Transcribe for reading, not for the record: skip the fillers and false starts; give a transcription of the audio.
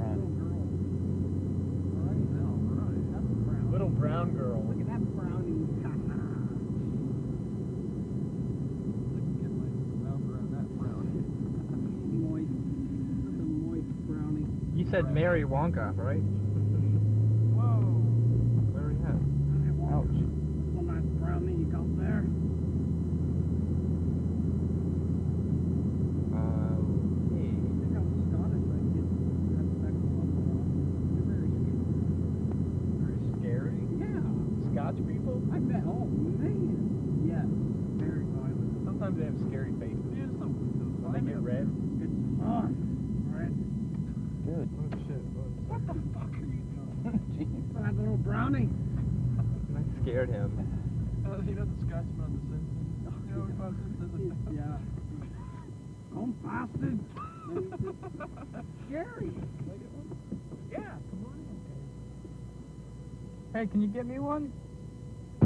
front. Little brown girl. Look at that brownie. Moist. That's a moist brownie. You said Mary Wonka, right? Whoa. Where are you at? Ouch. That's a nice brownie you got there. Okay. I think I'm Scottish. I get that spectrum on the wall. They're very scary. Very scary. Yeah. Scotch people? I bet. Oh, man. Yes. Very violent. Sometimes they have scary faces. Here's the When they get red. It's fun. Right? Good. Oh shit. What the fuck are you doing? Jeez. That little brownie. I scared him. You know the Scotsman on The Simpsons? You know what about Simpsons? Yeah. Don't pass it. Scary. Yeah, come on in. Hey, can you get me one?